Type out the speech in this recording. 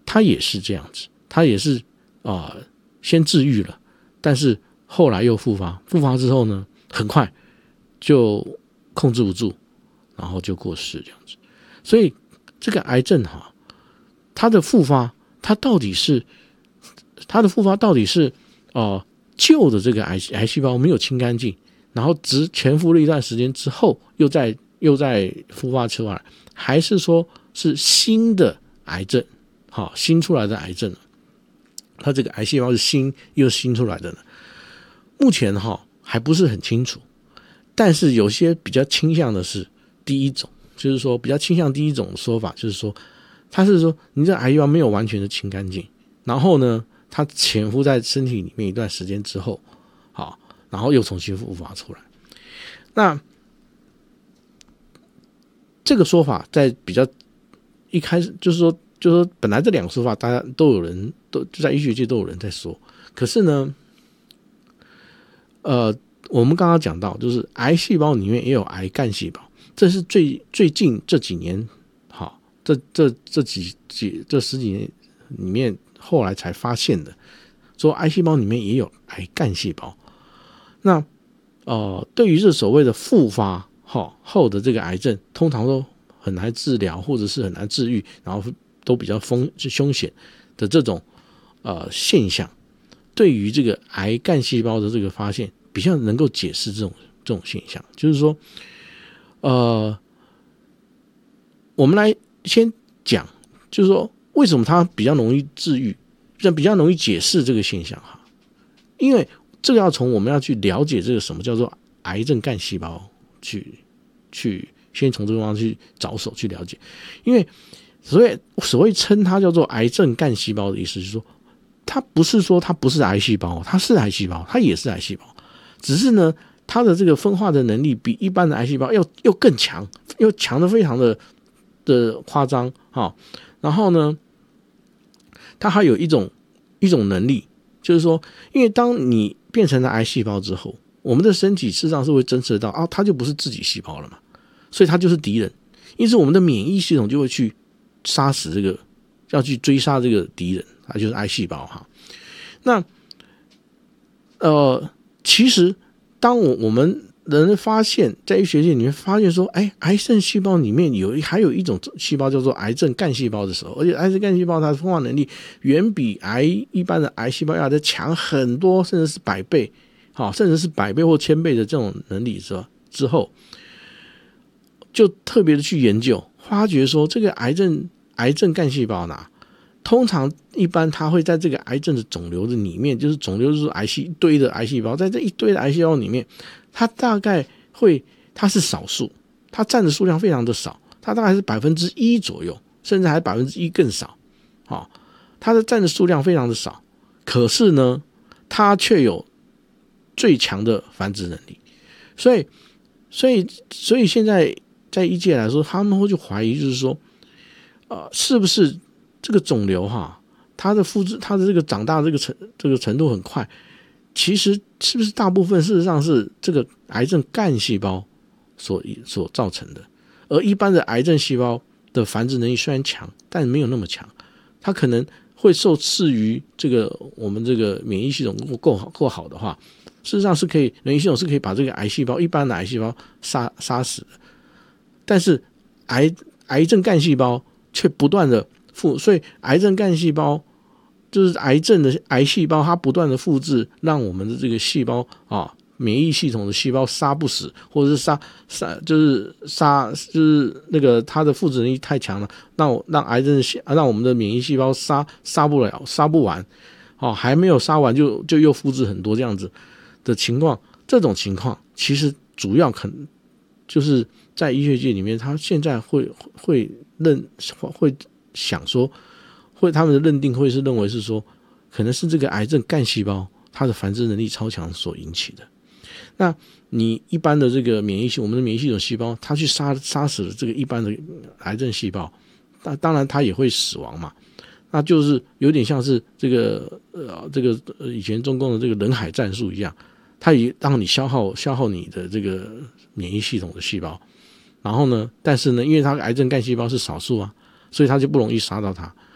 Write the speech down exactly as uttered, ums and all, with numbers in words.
它也是这样子，它也是啊、呃，先治愈了，但是后来又复发，复发之后呢，很快就控制不住，然后就过世这样子。所以这个癌症哈，它的复发，它到底是它的复发到底是呃旧的这个癌癌细胞没有清干净，然后只潜伏了一段时间之后，又再又再复发出来，还是说是新的癌症？好，新出来的癌症，它这个癌细胞是新又新出来的呢？目前哈还不是很清楚，但是有些比较倾向的是第一种，就是说比较倾向第一种说法，就是说它是说你这癌细胞没有完全的清干净，然后呢，它潜伏在身体里面一段时间之后，好，然后又重新复发出来。那这个说法在比较一开始就是说。就是说，本来这两个说法，大家都有人都就在医学界都有人在说。可是呢，呃，我们刚刚讲到，就是癌细胞里面也有癌干细胞，这是最最近这几年，好，这这这几几这十几年里面后来才发现的，说癌细胞里面也有癌干细胞。那呃，对于这所谓的复发好后的这个癌症，通常都很难治疗，或者是很难治愈，然后都比较风凶险的这种呃现象，对于这个癌干细胞的这个发现，比较能够解释这种这种现象。就是说，呃，我们来先讲，就是说为什么它比较容易治愈，比较容易解释这个现象哈？因为这个要从我们要去了解这个什么叫做癌症干细胞去去先从这个地方去着手去了解，因为。所以所谓称它叫做癌症干细胞的意思，就是说，它不是说它不是癌细胞，它是癌细胞，它也是癌细胞，只是呢，它的这个分化的能力比一般的癌细胞要又更强，又强的非常的的夸张哈。然后呢，它还有一种一种能力，就是说，因为当你变成了癌细胞之后，我们的身体事实上是会侦测到啊，它就不是自己细胞了嘛，所以它就是敌人，因此我们的免疫系统就会去。杀死这个，要去追杀这个敌人，它就是癌细胞哈。那呃，其实当我我们人发现，在医学界里面发现说，哎，癌症细胞里面有还有一种细胞叫做癌症干细胞的时候，而且癌症干细胞它的分化能力远比癌一般的癌细胞要再强很多，甚至是百倍，好，甚至是百倍或千倍的这种能力之之后，就特别的去研究。发觉说这个癌症癌症干细胞呢，通常一般它会在这个癌症的肿瘤的里面，就是肿瘤就是癌细一堆的癌细胞，在这一堆的癌细胞里面，它大概会它是少数，它占的数量非常的少，它大概是百分之一左右，甚至还百分之一更少，好，它的占的数量非常的少，可是呢，它却有最强的繁殖能力，所以所以所以现在。在医界来说，他们会去怀疑，就是说，呃，是不是这个肿瘤哈，它的复制，它的这个长大这个程这个程度很快，其实是不是大部分事实上是这个癌症干细胞所所造成的？而一般的癌症细胞的繁殖能力虽然强，但没有那么强，它可能会受制于这个我们这个免疫系统够好够好的话，事实上是可以，免疫系统是可以把这个癌细胞一般的癌细胞杀杀死的。但是癌癌症干细胞却不断的复，所以癌症干细胞就是癌症的癌细胞，它不断的复制，让我们的这个细胞啊，免疫系统的细胞杀不死，或者是杀杀就是杀就是那个它的复制能力太强了，让让癌症让我们的免疫细胞杀杀不了，杀不完，哦，还没有杀完就就又复制很多这样子的情况，这种情况其实主要可能就是在医学界里面，他现在会会认会想说，会他们的认定会是认为是说，可能是这个癌症干细胞它的繁殖能力超强所引起的。那你一般的这个免疫系，我们的免疫系统细胞，它去杀杀死了这个一般的癌症细胞，那当然它也会死亡嘛。那就是有点像是这个呃这个以前中共的这个人海战术一样，它也让你消耗消耗你的这个免疫系统的细胞，然后呢，但是呢，因为它癌症干细胞是少数啊，所以它就不容易杀到它。